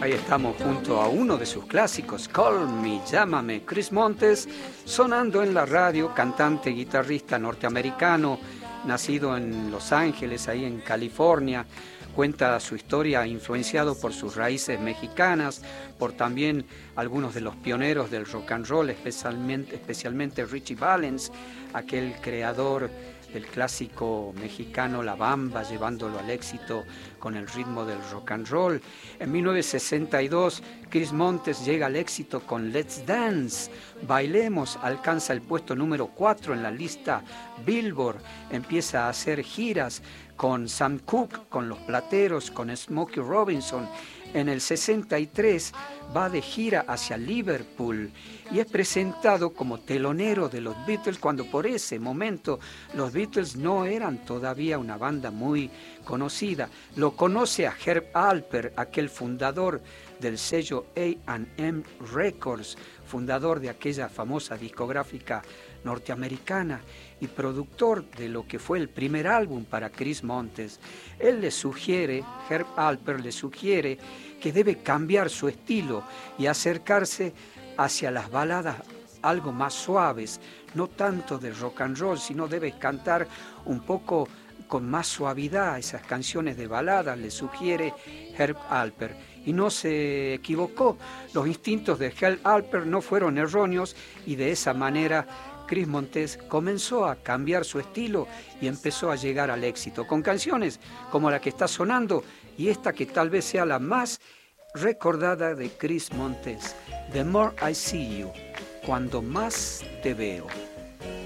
Ahí estamos junto a uno de sus clásicos, Call Me, Llámame, Chris Montes, sonando en la radio, cantante, guitarrista norteamericano, nacido en Los Ángeles, ahí en California. Cuenta su historia influenciado por sus raíces mexicanas, por también algunos de los pioneros del rock and roll, especialmente Ritchie Valens, aquel creador del clásico mexicano La Bamba, llevándolo al éxito con el ritmo del rock and roll. En 1962, Chris Montes llega al éxito con Let's Dance, Bailemos, alcanza el puesto número 4 en la lista Billboard, empieza a hacer giras con Sam Cooke, con Los Plateros, con Smokey Robinson. En el 63 va de gira hacia Liverpool y es presentado como telonero de los Beatles, cuando por ese momento los Beatles no eran todavía una banda muy conocida. Lo conoce a Herb Alpert, aquel fundador del sello A&M Records, fundador de aquella famosa discográfica norteamericana y productor de lo que fue el primer álbum para Chris Montes. Él le sugiere, Herb Alpert le sugiere que debe cambiar su estilo y acercarse hacia las baladas algo más suaves, no tanto de rock and roll, sino debe cantar un poco con más suavidad esas canciones de baladas, le sugiere Herb Alpert. Y no se equivocó, los instintos de Herb Alpert no fueron erróneos y de esa manera Chris Montes comenzó a cambiar su estilo y empezó a llegar al éxito, con canciones como la que está sonando y esta que tal vez sea la más recordada de Chris Montes, The More I See You, cuando más te veo.